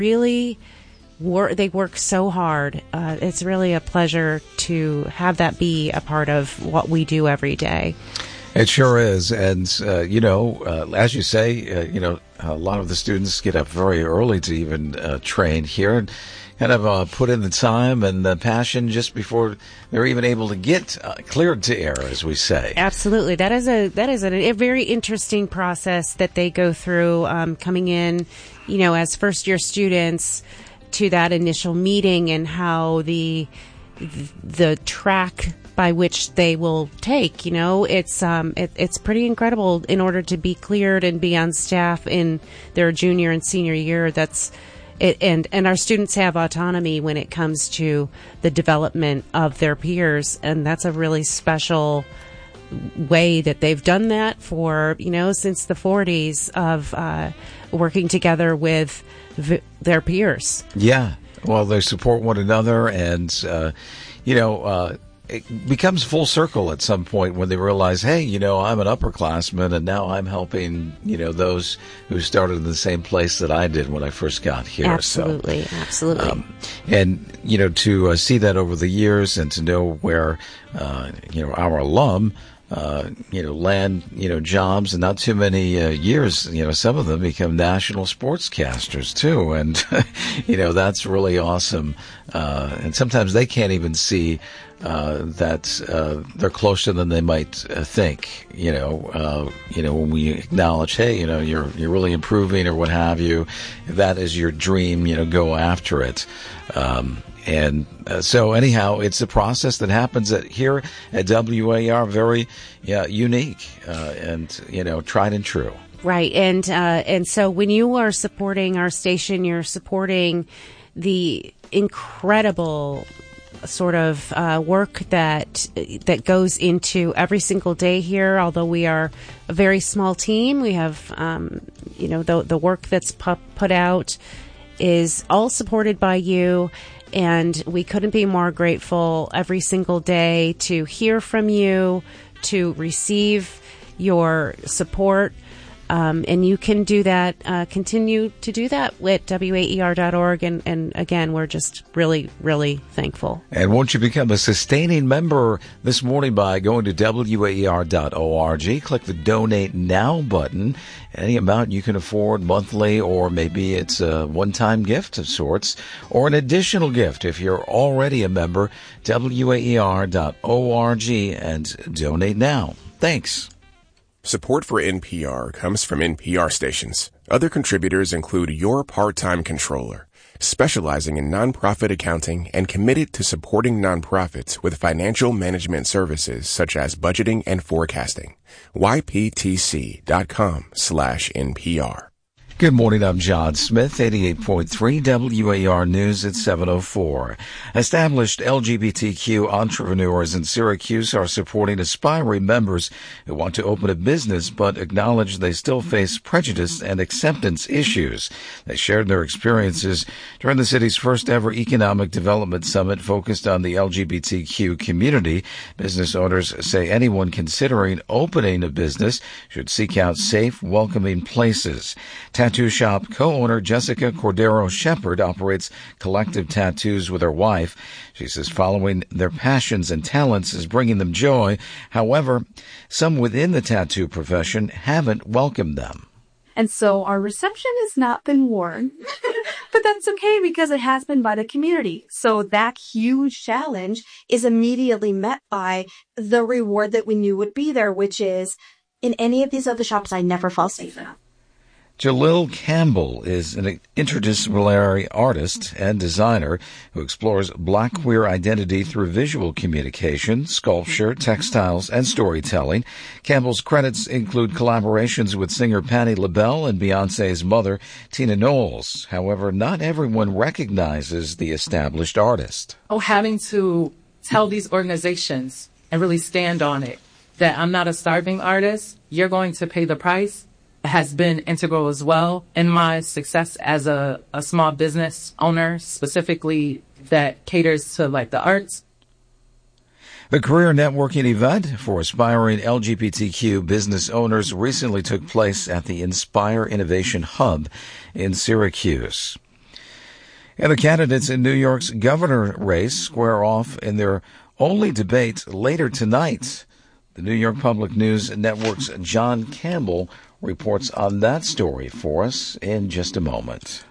really they work so hard. It's really a pleasure to have that be a part of what we do every day. It sure is. And, as you say, a lot of the students get up very early to even train here and kind of put in the time and the passion just before they're even able to get cleared to air, as we say. Absolutely. That is a very interesting process that they go through, coming in, as first-year students to that initial meeting, and how the track by which they will take, it's pretty incredible in order to be cleared and be on staff in their junior and senior year. That's it, and our students have autonomy when it comes to the development of their peers, and that's a really special way that they've done that for, since the 40s of working together with their peers. Yeah. Well, they support one another, and, it becomes full circle at some point when they realize, hey, I'm an upperclassman, and now I'm helping, those who started in the same place that I did when I first got here. Absolutely. Absolutely. And, to see that over the years and to know where, our alum, land, jobs, and not too many years, some of them become national sportscasters too. And, that's really awesome. And sometimes they can't even see that they're closer than they might think, when we acknowledge, hey, you're really improving or what have you. If that is your dream, go after it. So anyhow, it's a process that happens here at WAR, very unique and tried and true. Right, and so when you are supporting our station, you're supporting the incredible sort of work that goes into every single day here. Although we are a very small team, we have the work that's put out is all supported by you. And we couldn't be more grateful every single day to hear from you, to receive your support. And you can do that, continue to do that at WAER.org. And again, we're just really, really thankful. And won't you become a sustaining member this morning by going to WAER.org, click the Donate Now button. Any amount you can afford monthly, or maybe it's a one-time gift of sorts, or an additional gift if you're already a member, WAER.org, and donate now. Thanks. Support for NPR comes from NPR stations. Other contributors include Your Part-Time Controller, specializing in nonprofit accounting and committed to supporting nonprofits with financial management services such as budgeting and forecasting. YPTC.com/NPR. Good morning, I'm John Smith, 88.3 WAR News at 7:04. Established LGBTQ entrepreneurs in Syracuse are supporting aspiring members who want to open a business but acknowledge they still face prejudice and acceptance issues. They shared their experiences during the city's first ever Economic Development Summit focused on the LGBTQ community. Business owners say anyone considering opening a business should seek out safe, welcoming places. Tattoo shop co-owner Jessica Cordero Shepard operates Collective Tattoos with her wife. She says following their passions and talents is bringing them joy. However, some within the tattoo profession haven't welcomed them. And so our reception has not been warm, but that's okay because it has been by the community. So that huge challenge is immediately met by the reward that we knew would be there, which is in any of these other shops, I never fall safe enough. Jalil Campbell is an interdisciplinary artist and designer who explores Black queer identity through visual communication, sculpture, textiles, and storytelling. Campbell's credits include collaborations with singer Patti LaBelle and Beyoncé's mother, Tina Knowles. However, not everyone recognizes the established artist. Having to tell these organizations and really stand on it that I'm not a starving artist, you're going to pay the price, has been integral as well in my success as a small business owner, specifically that caters to the arts. The career networking event for aspiring LGBTQ business owners recently took place at the Inspire Innovation Hub in Syracuse. And the candidates in New York's governor race square off in their only debate later tonight. The New York Public News Network's John Campbell reports on that story for us in just a moment.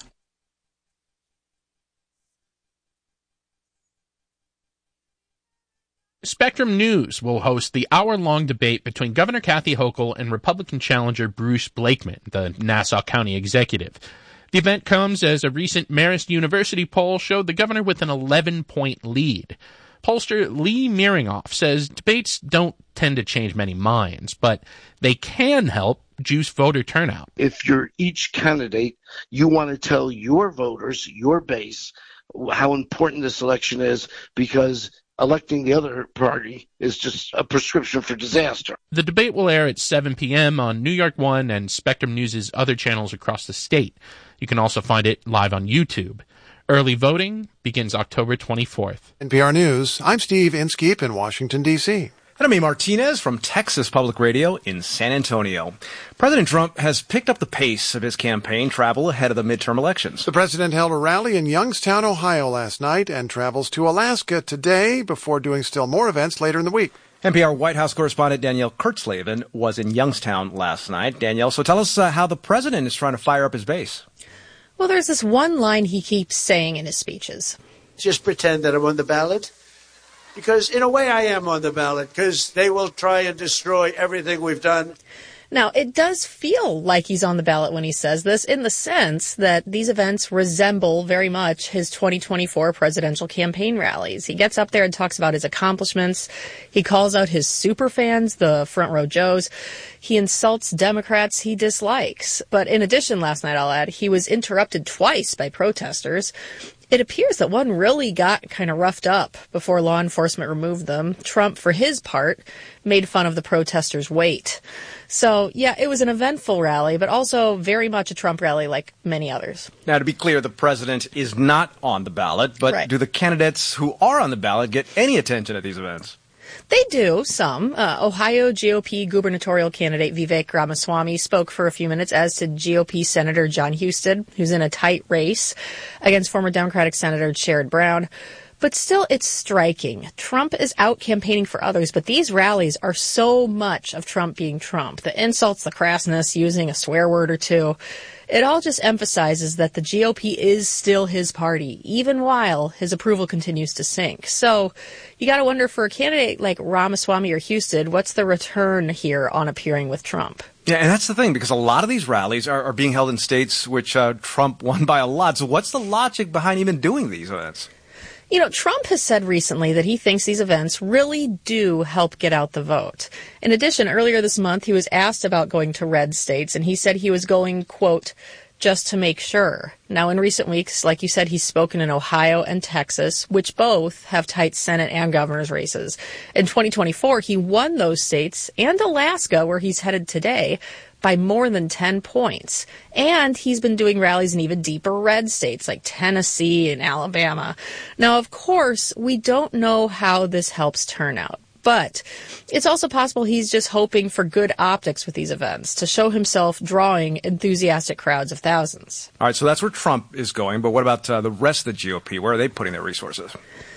Spectrum News will host the hour-long debate between Governor Kathy Hochul and Republican challenger Bruce Blakeman, the Nassau County executive. The event comes as a recent Marist University poll showed the governor with an 11-point lead. Pollster Lee Miringoff says debates don't tend to change many minds, but they can help juice voter turnout. If you're each candidate, you want to tell your voters, your base, how important this election is, because electing the other party is just a prescription for disaster. The debate will air at 7 p.m. on New York One and Spectrum News' other channels across the state. You can also find it live on YouTube. Early voting begins October 24th. NPR News, I'm Steve Inskeep in Washington, D.C. And I'm Amy Martinez from Texas Public Radio in San Antonio. President Trump has picked up the pace of his campaign travel ahead of the midterm elections. The president held a rally in Youngstown, Ohio last night and travels to Alaska today before doing still more events later in the week. NPR White House correspondent Danielle Kurtzleben was in Youngstown last night. Danielle, so tell us how the president is trying to fire up his base. Well, there's this one line he keeps saying in his speeches. Just pretend that I'm on the ballot. Because in a way I am on the ballot, because they will try and destroy everything we've done. Now, it does feel like he's on the ballot when he says this, in the sense that these events resemble very much his 2024 presidential campaign rallies. He gets up there and talks about his accomplishments. He calls out his superfans, the Front Row Joes. He insults Democrats he dislikes. But in addition, last night, I'll add, he was interrupted twice by protesters. It appears that one really got kind of roughed up before law enforcement removed them. Trump, for his part, made fun of the protesters' weight. So, yeah, it was an eventful rally, but also very much a Trump rally like many others. Now, to be clear, the president is not on the ballot, but right. Do the candidates who are on the ballot get any attention at these events? They do, some. Ohio GOP gubernatorial candidate Vivek Ramaswamy spoke for a few minutes, as did GOP Senator John Husted, who's in a tight race against former Democratic Senator Sherrod Brown. But still, it's striking. Trump is out campaigning for others, but these rallies are so much of Trump being Trump. The insults, the crassness, using a swear word or two. It all just emphasizes that the GOP is still his party, even while his approval continues to sink. So you got to wonder, for a candidate like Ramaswamy or Husted, what's the return here on appearing with Trump? Yeah, and that's the thing, because a lot of these rallies are being held in states which Trump won by a lot. So what's the logic behind even doing these events? You know, Trump has said recently that he thinks these events really do help get out the vote. In addition, earlier this month, he was asked about going to red states, and he said he was going, quote, just to make sure. Now, in recent weeks, like you said, he's spoken in Ohio and Texas, which both have tight Senate and governor's races. In 2024, he won those states, and Alaska, where he's headed today, by more than 10 points. And he's been doing rallies in even deeper red states like Tennessee and Alabama. Now, of course, we don't know how this helps turnout. But it's also possible he's just hoping for good optics with these events to show himself drawing enthusiastic crowds of thousands. All right, so that's where Trump is going. But what about the rest of the GOP? Where are they putting their resources?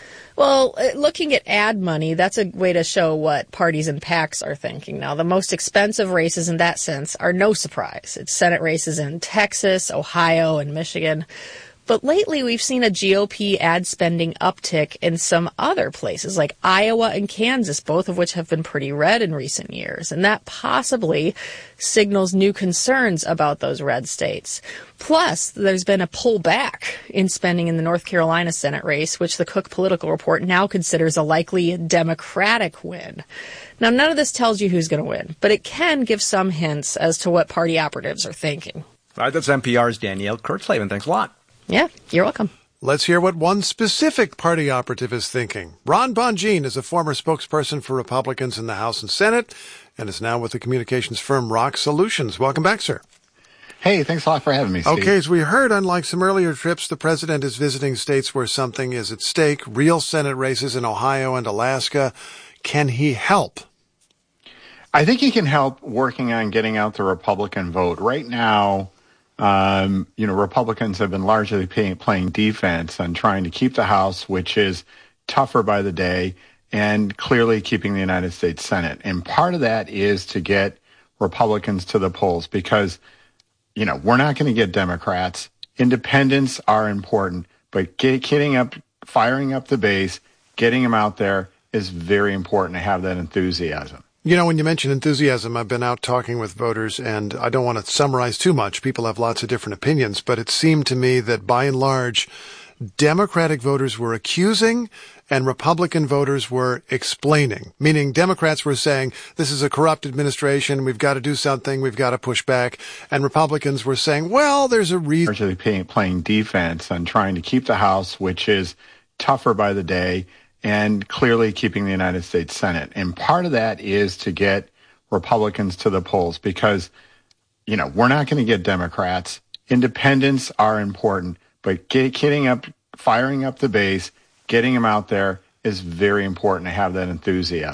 Well, looking at ad money, that's a way to show what parties and PACs are thinking. Now, the most expensive races in that sense are no surprise. It's Senate races in Texas, Ohio, and Michigan. But lately, we've seen a GOP ad spending uptick in some other places like Iowa and Kansas, both of which have been pretty red in recent years. And that possibly signals new concerns about those red states. Plus, there's been a pullback in spending in the North Carolina Senate race, which the Cook Political Report now considers a likely Democratic win. Now, none of this tells you who's going to win, but it can give some hints as to what party operatives are thinking. All right, that's NPR's Danielle Kurtzleben. Thanks a lot. Yeah, you're welcome. Let's hear what one specific party operative is thinking. Ron Bonjean is a former spokesperson for Republicans in the House and Senate and is now with the communications firm Rock Solutions. Welcome back, sir. Hey, thanks a lot for having me, Steve. Okay, as we heard, unlike some earlier trips, the president is visiting states where something is at stake, real Senate races in Ohio and Alaska. Can he help? I think he can help working on getting out the Republican vote. Right now, Republicans have been largely playing defense and trying to keep the House, which is tougher by the day, and clearly keeping the United States Senate. And part of that is to get Republicans to the polls because, we're not going to get Democrats. Independents are important, but firing up the base, getting them out there is very important to have that enthusiasm. When you mention enthusiasm, I've been out talking with voters, and I don't want to summarize too much. People have lots of different opinions, but it seemed to me that by and large, Democratic voters were accusing and Republican voters were explaining, meaning Democrats were saying, this is a corrupt administration, we've got to do something, we've got to push back, and Republicans were saying, well, there's a reason. Largely playing defense and trying to keep the House, which is tougher by the day, and clearly keeping the United States Senate. And part of that is to get Republicans to the polls because, we're not going to get Democrats. Independents are important, but firing up the base, getting them out there is very important to have that enthusiasm.